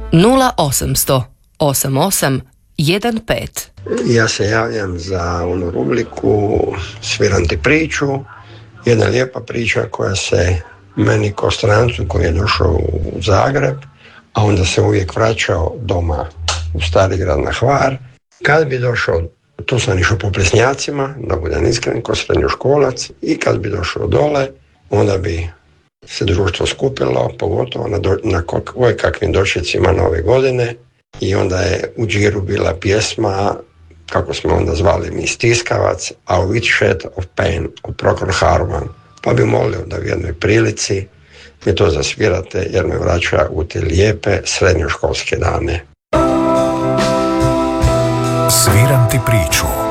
0800 88 15. Ja se javljam za onu rubriku Sviram ti priču. Jedna lijepa priča koja se meni ko strancu koji je došao u Zagreb, a onda se uvijek vraćao doma u Stari Grad na Hvar. Kad bi došao, tu sam išao po Plesnjacima, da budem iskren, ko srednjoškolac, i kad bi došao dole, onda bi se društvo skupilo, pogotovo na kakvim dočecima Nove godine, i onda je u džiru bila pjesma, kako smo onda zvali mi, Stiskavac, A Which Shed of Pain od Procol Harum. Pa bi molio da u jednoj prilici mi to zasvirate, jer me vraća u te lijepe srednjoškolske dane. Sviram ti priču.